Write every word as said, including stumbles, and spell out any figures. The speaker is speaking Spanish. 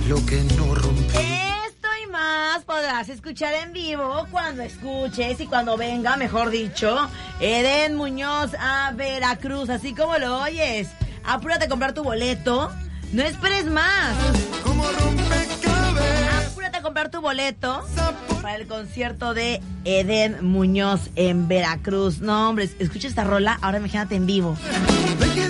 lo que no rompí. Esto y más podrás escuchar en vivo cuando escuches y cuando venga, mejor dicho, Edén Muñoz a Veracruz, así como lo oyes. Apúrate a comprar tu boleto, no esperes más. Como rompecabezas. Apúrate a comprar tu boleto para el concierto de Edén Muñoz en Veracruz. No, hombre, escucha esta rola, ahora imagínate en vivo.